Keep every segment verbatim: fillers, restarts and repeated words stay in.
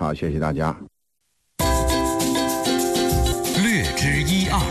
好，谢谢大家。 略知一二。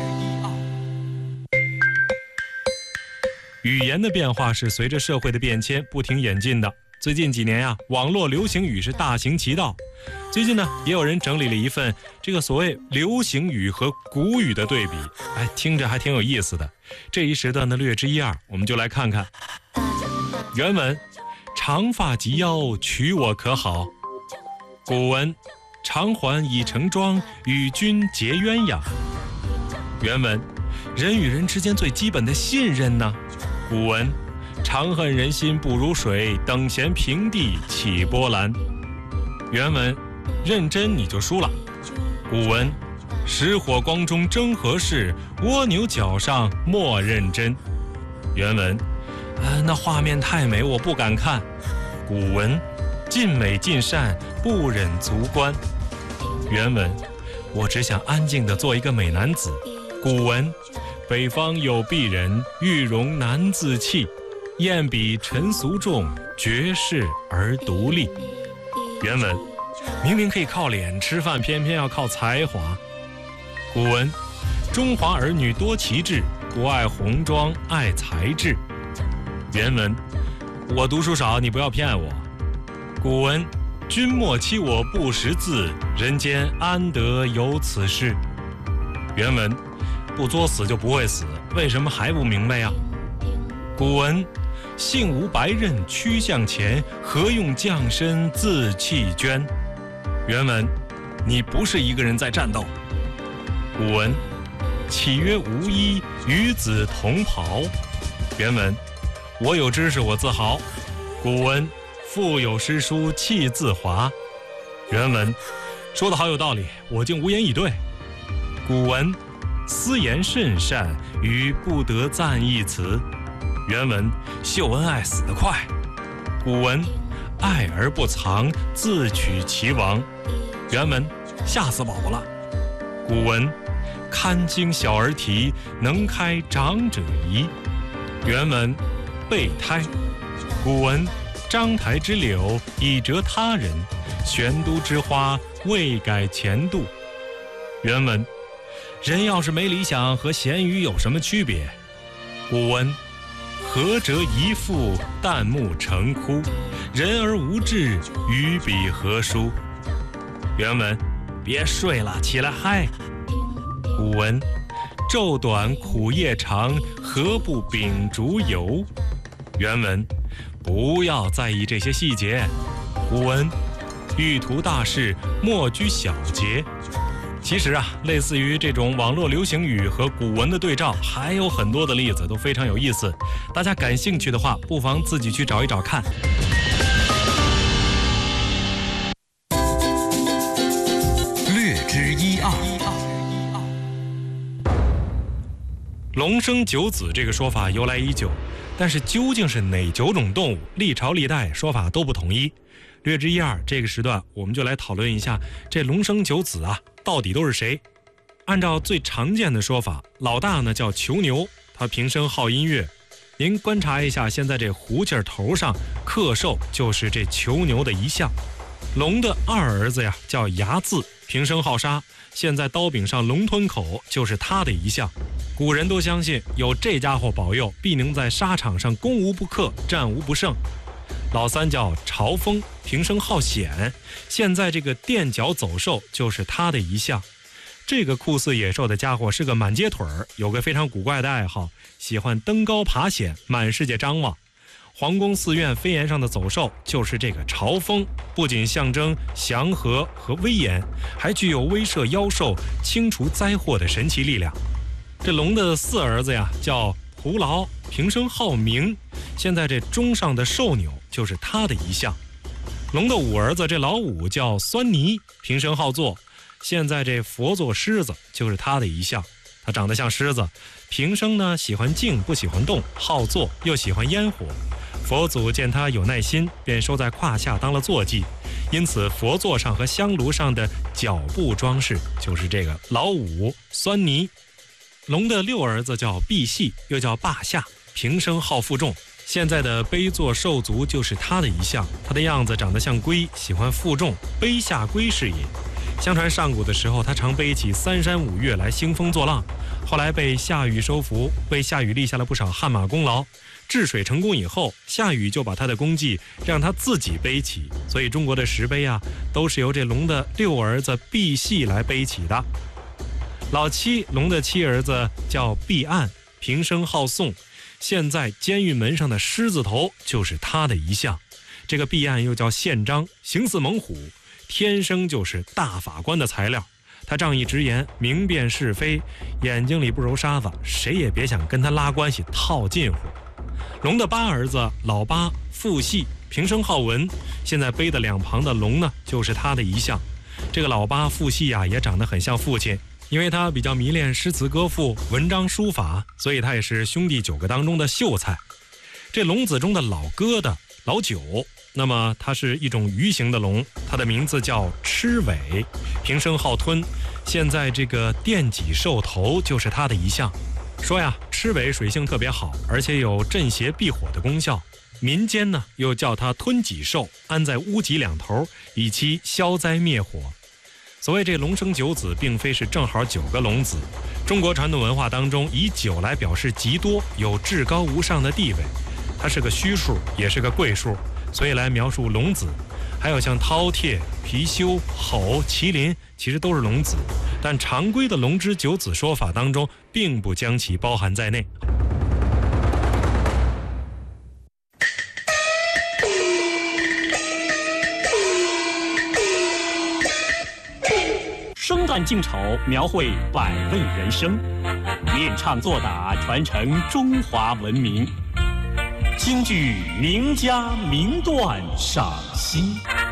语言的变化是随着社会的变迁不停演进的。最近几年呀、啊，网络流行语是大行其道。最近呢，也有人整理了一份这个所谓流行语和古语的对比，哎，听着还挺有意思的。这一时段的略知一二，我们就来看看。原文：长发及腰，娶我可好？古文：偿还已成妆，与君结鸳鸯。原文：人与人之间最基本的信任呢？古文：长恨人心不如水，等闲平地起波澜。原文：认真你就输了。古文：石火光中争何事，蜗牛角上莫认真。原文：啊，那画面太美，我不敢看。古文：尽美尽善，不忍足观。原文：我只想安静地做一个美男子。古文：北方有鄙人，玉容难自弃，艳比尘俗重，绝世而独立。原文：明明可以靠脸吃饭，偏偏要靠才华。古文：中华儿女多奇志，不爱红妆爱才智。原文：我读书少，你不要骗我。古文：君莫欺我不识字，人间安得有此事。原文：不作死就不会死，为什么还不明白呀？古文：幸无白刃趋向前，何用将身自弃捐。原文：你不是一个人在战斗。古文：岂曰无衣，与子同袍。原文：我有知识我自豪。古文：腹有诗书气自华。原文：说得好有道理，我竟无言以对。古文：思言甚善，于不得赞一词。原文：秀恩爱死得快。古文：爱而不藏，自取其亡。原文：吓死宝宝了。古文：堪惊小儿啼，能开长者疑。原文：备胎。古文：章台之柳，以折他人，玄都之花，未改前度。原文：人要是没理想，和咸鱼有什么区别？古文：合折一复，旦暮成枯，人而无志，与彼何殊？原文：别睡了，起来嗨。古文：昼短苦夜长，何不秉烛游？原文：不要在意这些细节。古文：欲图大事，莫居小节。其实啊，类似于这种网络流行语和古文的对照，还有很多的例子都非常有意思。大家感兴趣的话，不妨自己去找一找看。 略知一二。 龙生九子这个说法由来已久，但是究竟是哪九种动物，历朝历代说法都不统一。略知一二这个时段，我们就来讨论一下这龙生九子啊，到底都是谁？按照最常见的说法，老大呢叫囚牛，他平生好音乐。您观察一下，现在这胡劲儿头上刻兽就是这囚牛的一项。龙的二儿子呀叫睚眦，平生好杀，现在刀柄上龙吞口就是他的一项。古人都相信有这家伙保佑，必能在沙场上攻无不克，战无不胜。老三叫朝风，平生好险，现在这个垫脚走兽就是他的一项。这个酷似野兽的家伙是个满街腿儿，有个非常古怪的爱好，喜欢登高爬险，满世界张望。皇宫寺院飞檐上的走兽就是这个朝风，不仅象征祥和和威严，还具有威慑妖兽、清除灾祸的神奇力量。这龙的四儿子呀叫蒲牢，平生好鸣，现在这钟上的兽钮就是他的一项。龙的五儿子这老五叫酸泥，平生好坐，现在这佛座狮子就是他的一项。他长得像狮子，平生呢喜欢静不喜欢动，好坐又喜欢烟火。佛祖见他有耐心，便收在胯下当了坐骑，因此佛座上和香炉上的脚部装饰就是这个老五酸泥。龙的六儿子叫赑屃，又叫霸下，平生好负重， 现在的杯座兽族就是他的一项，他的样子长得像龟，喜欢负重，杯下龟是也。相传上古的时候，他常背起三山五岳来兴风作浪，后来被夏禹收服，为夏禹立下了不少汗马功劳。治水成功以后，夏禹就把他的功绩让他自己背起，所以中国的石碑啊，都是由这龙的六儿子赑屃来背起的。老七，龙的七儿子叫赑岸，平生好诵，现在监狱门上的狮子头就是他的一项。这个赑岸又叫宪章，形似猛虎，天生就是大法官的材料。他仗义直言，明辨是非，眼睛里不揉沙子，谁也别想跟他拉关系套近乎。龙的八儿子老八傅系，平生好文，现在碑的两旁的龙呢，就是他的一项。这个老八傅系啊，也长得很像父亲，因为他比较迷恋诗词歌赋、文章书法，所以他也是兄弟九个当中的秀才。这龙子中的老疙瘩老九，那么它是一种鱼形的龙，它的名字叫螭尾，平生好吞，现在这个电脊兽头就是它的一项。说呀，螭尾水性特别好，而且有镇邪避火的功效。民间呢又叫它吞脊兽，安在屋脊两头，以其消灾灭火。所谓这龙生九子，并非是正好九个龙子。中国传统文化当中，以九来表示极多，有至高无上的地位。它是个虚数，也是个贵数，所以来描述龙子。还有像饕餮、貔貅、吼、麒麟，其实都是龙子，但常规的龙之九子说法当中，并不将其包含在内。 生旦净丑，描绘百味人生；练唱作打，传承中华文明。京剧名家名段赏析。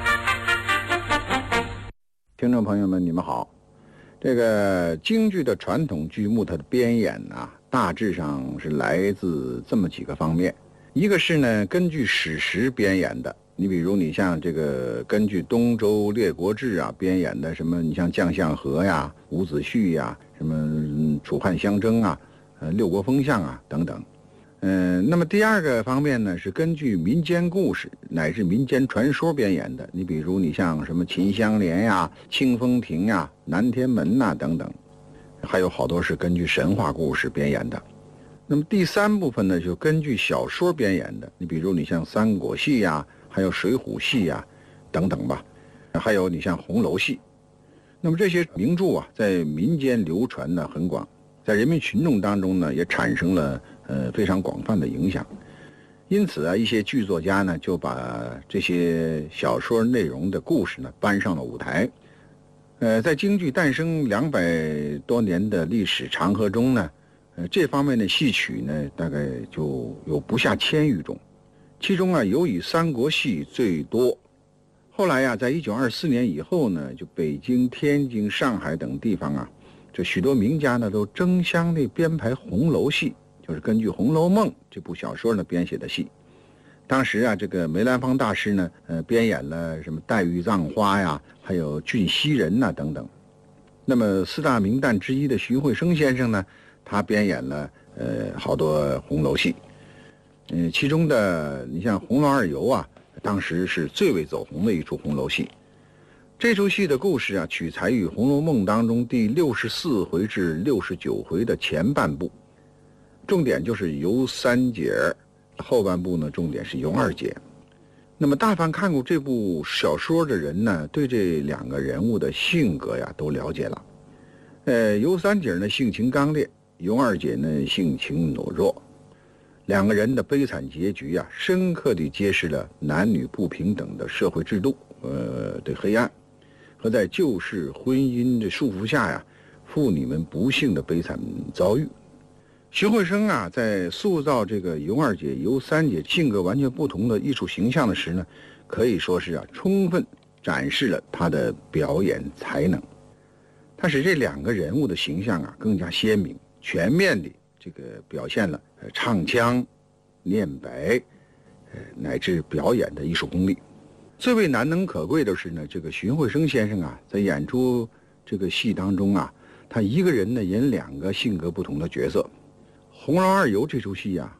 听众朋友们，你们好。这个京剧的传统剧目，它的编演啊，大致上是来自这么几个方面。一个是呢，根据史实编演的。你比如你像这个根据《东周列国志》啊编演的什么，你像将相和呀、伍子胥呀、什么楚汉相争啊、呃六国风相啊等等。嗯、呃，那么第二个方面呢，是根据民间故事乃至民间传说编演的。你比如你像什么秦香莲呀、清风亭呀、南天门呐、啊、等等，还有好多是根据神话故事编演的。那么第三部分呢，就根据小说编演的。你比如你像三国戏呀，还有水浒戏呀等等吧，还有你像红楼戏。那么这些名著啊，在民间流传呢很广，在人民群众当中呢也产生了呃非常广泛的影响。因此啊，一些剧作家呢就把这些小说内容的故事呢搬上了舞台。呃，在京剧诞生两百多年的历史长河中呢，呃这方面的戏曲呢大概就有不下千余种。其中啊，尤以三国戏最多。后来呀、啊，在一九二四年以后呢，就北京、天津、上海等地方啊，这许多名家呢都争相的编排红楼戏，就是根据《红楼梦》这部小说呢编写的戏。当时啊，这个梅兰芳大师呢，呃，编演了什么黛玉葬花呀，还有俊熙人呐、啊、等等。那么四大名旦之一的徐慧生先生呢，他编演了呃好多红楼戏。嗯，其中的你像《红楼二游》啊，当时是最为走红的一出红楼戏。这出戏的故事啊，取材于《红楼梦》当中第六十四回至六十九回的前半部，重点就是尤三姐，后半部呢重点是尤二姐。那么大凡看过这部小说的人呢，对这两个人物的性格呀都了解了。呃，尤三姐呢性情刚烈，尤二姐呢性情懦弱。两个人的悲惨结局啊，深刻地揭示了男女不平等的社会制度呃的黑暗，和在旧式婚姻的束缚下呀，妇女们不幸的悲惨遭遇。徐慧生啊，在塑造这个尤二姐、尤三姐性格完全不同的艺术形象的时呢，可以说是啊，充分展示了他的表演才能。他使这两个人物的形象啊更加鲜明，全面地这个表现了呃唱腔、念白，呃乃至表演的艺术功力。最为难能可贵的是呢，这个荀慧生先生啊，在演出这个戏当中啊，他一个人呢演两个性格不同的角色。《红楼二游》这出戏啊，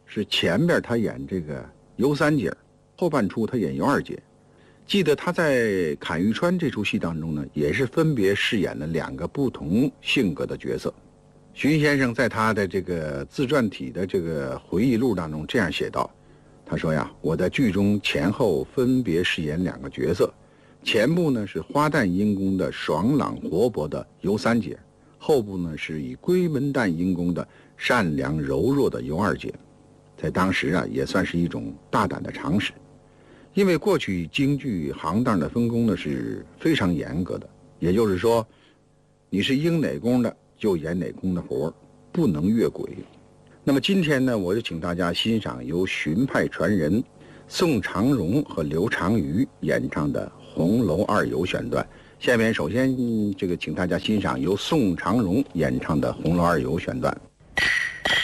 是前边他演这个尤三姐，后半出他演尤二姐。记得他在砍玉川这出戏当中呢，也是分别饰演了两个不同性格的角色。荀先生在他的这个自传体的这个回忆录当中这样写道，他说呀，我在剧中前后分别饰演两个角色，前部呢是花旦阴功的爽朗活泼的尤三姐，后部呢是以闺门旦阴功的善良柔弱的尤二姐。在当时啊，也算是一种大胆的尝试。因为过去京剧行当的分工呢是非常严格的，也就是说，你是应哪功的就演哪功的活，不能越轨。那么今天呢，我就请大家欣赏由荀派传人宋长荣和刘长瑜演唱的《红楼二游》选段。下面首先这个请大家欣赏由宋长荣演唱的《红楼二游》选段。